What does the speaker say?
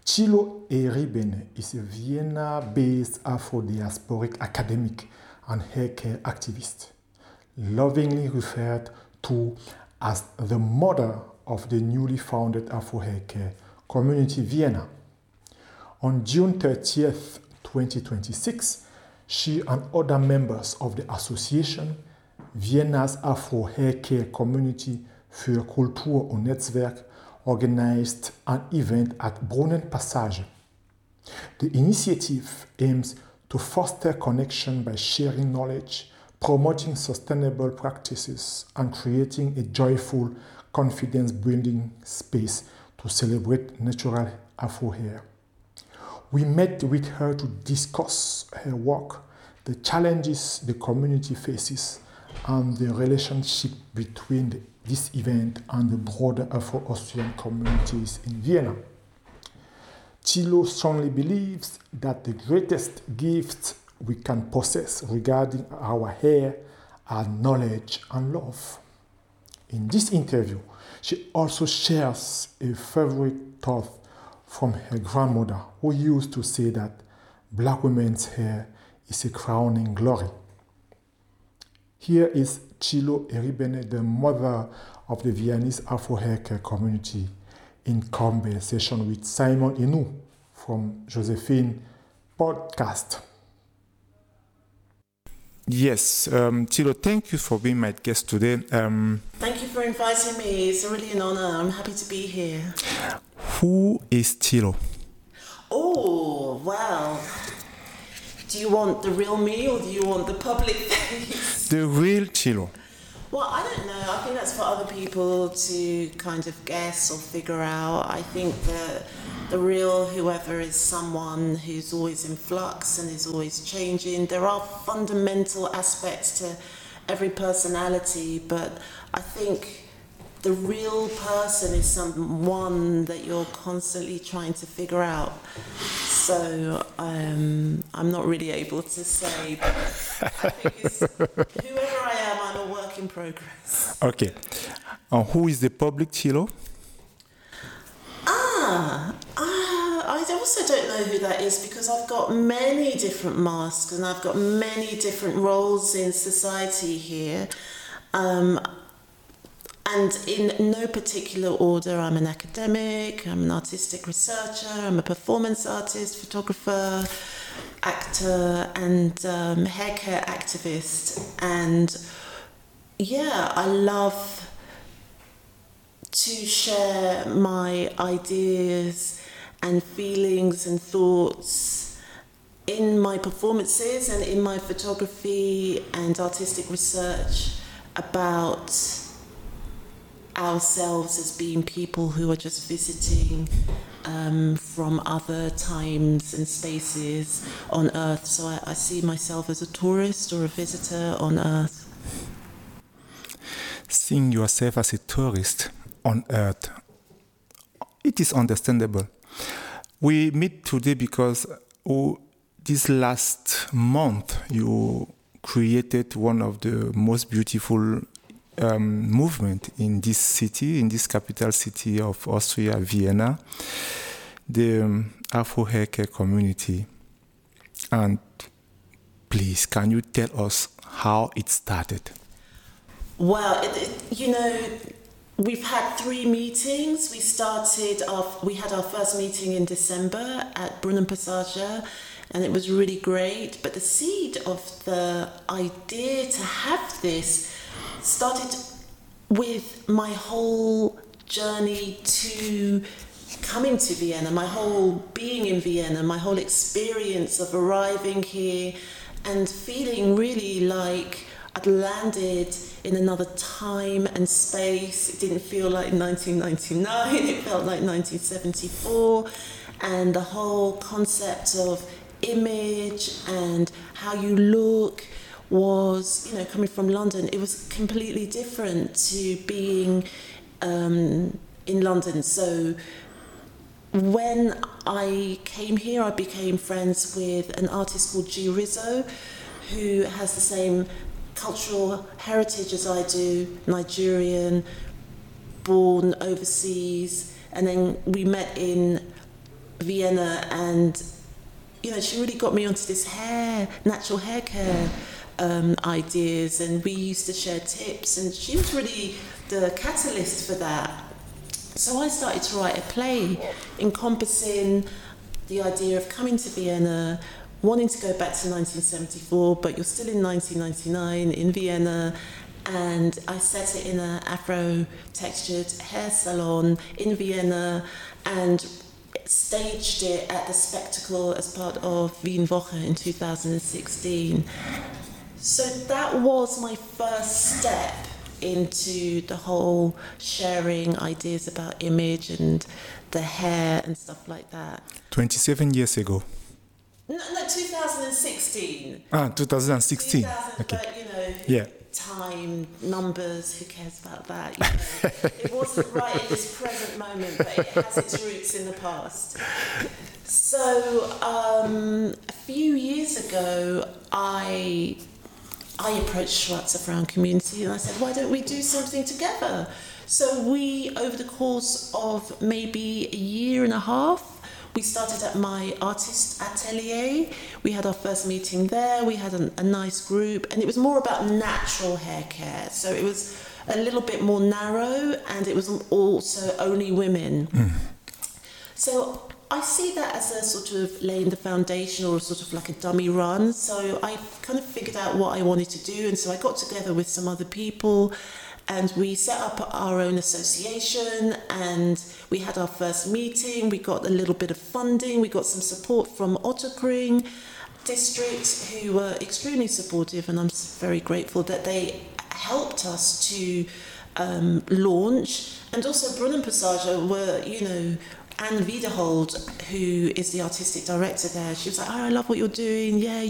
Thilo Eribene is a Vienna-based Afro-diasporic academic and haircare activist, lovingly referred to as the mother of the newly founded Afro haircare community Vienna. On June 30th, 2026, she and other members of the association, Vienna's Afro haircare community für Kultur und Netzwerk, organized an event at Brunnenpassage. The initiative aims to foster connection by sharing knowledge, promoting sustainable practices, and creating a joyful, confidence-building space to celebrate natural Afro hair. We met with her to discuss her work, the challenges the community faces, and the relationship between this event and the broader Afro-Austrian communities in Vienna. Thilo strongly believes that the greatest gifts we can possess regarding our hair are knowledge and love. In this interview, she also shares a favorite thought from her grandmother, who used to say that black women's hair is a crowning glory. Here is Thilo Eribene, the mother of the Viennese Afro haircare community, in conversation with Simon Inou from Josephine Podcast. Yes, Thilo, thank you for being my guest today. Thank you for inviting me. It's really an honor. I'm happy to be here. Who is Thilo? Oh, well. Do you want the real me or do you want the public face? The real Thilo. Well, I don't know. I think that's for other people to kind of guess or figure out. I think that the real whoever is someone who's always in flux and is always changing. There are fundamental aspects to every personality, but I think the real person is someone that you're constantly trying to figure out. So I'm not really able to say, but I think it's, whoever I am, I'm a work in progress. Okay. Who is the public Thilo? I also don't know who that is because I've got many different masks and I've got many different roles in society here. And in no particular order, I'm an academic, I'm an artistic researcher, I'm a performance artist, photographer, actor, and haircare activist. And yeah, I love to share my ideas and feelings and thoughts in my performances and in my photography and artistic research about ourselves as being people who are just visiting from other times and spaces on Earth. So I see myself as a tourist or a visitor on Earth. Seeing yourself as a tourist on Earth, it is understandable. We meet today because this last month you created one of the most beautiful movement in this city, in this capital city of Austria, Vienna, the Afro haircare community. And please, can you tell us how it started? Well, we've had 3 meetings. We had our first meeting in December at Brunnenpassage, and it was really great. But the seed of the idea to have this started with my whole journey to coming to Vienna, my whole being in Vienna, my whole experience of arriving here and feeling really like I'd landed in another time and space. It didn't feel like 1999, it felt like 1974. And the whole concept of image and how you look was, coming from London, it was completely different to being in London. So when I came here, I became friends with an artist called G. Rizzo, who has the same cultural heritage as I do, Nigerian, born overseas, and then we met in Vienna, and she really got me onto this natural hair care ideas, and we used to share tips, and she was really the catalyst for that. So I started to write a play encompassing the idea of coming to Vienna, wanting to go back to 1974, but you're still in 1999 in Vienna, and I set it in an Afro-textured hair salon in Vienna and staged it at the Spectacle as part of Wien Woche in 2016. So that was my first step into the whole sharing ideas about image and the hair and stuff like that. 27 years ago. No, 2016. 2016. Okay. But, yeah. Time, numbers, who cares about that? It wasn't right in this present moment, but it has its roots in the past. So a few years ago, I approached Schwarzer Frauen community and I said, why don't we do something together? So we, over the course of maybe a year and a half, we started at my artist atelier. We had our first meeting there. We had a nice group, and it was more about natural hair care. So it was a little bit more narrow, and it was also only women. So I see that as a sort of laying the foundation, or sort of like a dummy run. So I kind of figured out what I wanted to do, and so I got together with some other people, and we set up our own association, and we had our first meeting. We got a little bit of funding. We got some support from Otterkring district, who were extremely supportive, and I'm very grateful that they helped us to launch. And also Brunnenpassage were, Anne Wiederhold, who is the artistic director there, she was like, I love what you're doing. Yeah,